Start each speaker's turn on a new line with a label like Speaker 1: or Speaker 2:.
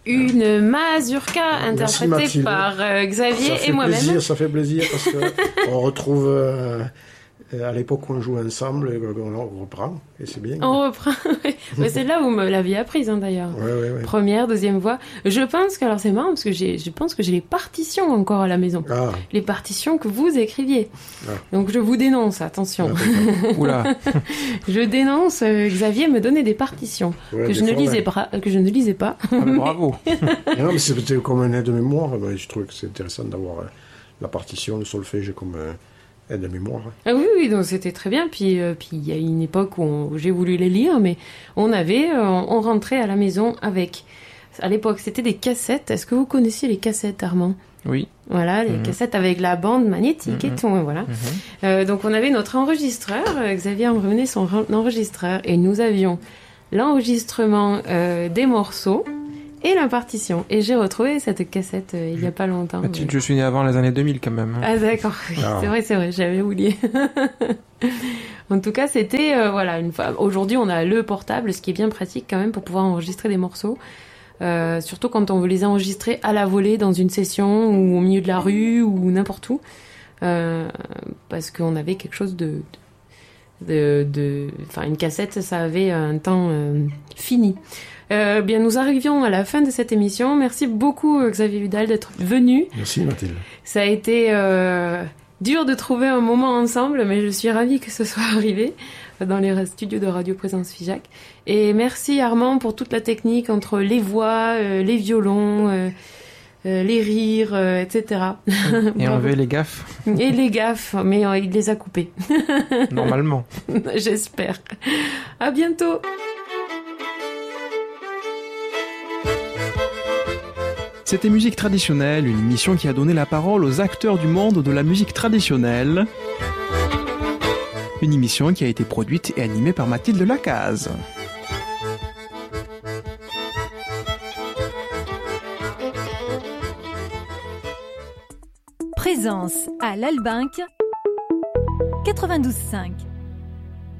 Speaker 1: une mazurka interprétée par Xavier et moi-même.
Speaker 2: Ça fait plaisir parce qu'on retrouve à l'époque où on jouait ensemble, on reprend, et c'est bien.
Speaker 1: On reprend, mais c'est là où vous me l'aviez apprise d'ailleurs.
Speaker 2: Ouais.
Speaker 1: Première, deuxième voix. Je pense que, alors c'est marrant parce que je pense que j'ai les partitions encore à la maison.
Speaker 2: Ah.
Speaker 1: Les partitions que vous écriviez. Ah. Donc je vous dénonce, attention.
Speaker 2: Ah,
Speaker 3: oula.
Speaker 1: Je dénonce, Xavier me donnait des partitions que je ne lisais pas.
Speaker 3: Ah, bravo.
Speaker 2: Non, mais c'était comme un aide-mémoire. Je trouve que c'est intéressant d'avoir la partition, le solfège comme aide-mémoire.
Speaker 1: Ah oui, donc c'était très bien. Puis il y a une époque où j'ai voulu les lire, mais on rentrait à la maison avec. À l'époque, c'était des cassettes. Est-ce que vous connaissiez les cassettes, Armand ?
Speaker 3: Oui.
Speaker 1: Voilà, les cassettes avec la bande magnétique et tout, voilà. Donc on avait notre enregistreur, Xavier emmenait son enregistreur, et nous avions l'enregistrement des morceaux et la partition. Et j'ai retrouvé cette cassette il n'y a pas longtemps.
Speaker 3: Je suis né avant les années 2000 quand même.
Speaker 1: Ah d'accord, c'est vrai, j'avais oublié. En tout cas, c'était, aujourd'hui on a le portable, ce qui est bien pratique quand même pour pouvoir enregistrer des morceaux. Surtout quand on veut les enregistrer à la volée dans une session ou au milieu de la rue ou n'importe où, parce qu'on avait quelque chose une cassette, ça avait un temps fini. Bien, nous arrivions à la fin de cette émission. Merci beaucoup Xavier Vidal d'être venu.
Speaker 2: Merci Mathilde.
Speaker 1: Ça a été dur de trouver un moment ensemble, mais je suis ravie que ce soit arrivé dans les studios de Radio Présence Figeac. Et merci Armand pour toute la technique entre les voix, les violons, les rires, etc.
Speaker 3: Et enlever les gaffes.
Speaker 1: Et les gaffes, mais il les a coupées.
Speaker 3: Normalement.
Speaker 1: J'espère. À bientôt.
Speaker 4: C'était Musique traditionnelle, une émission qui a donné la parole aux acteurs du monde de la musique traditionnelle. Une émission qui a été produite et animée par Mathilde Lacaze.
Speaker 5: Présence à l'Albinque 92.5.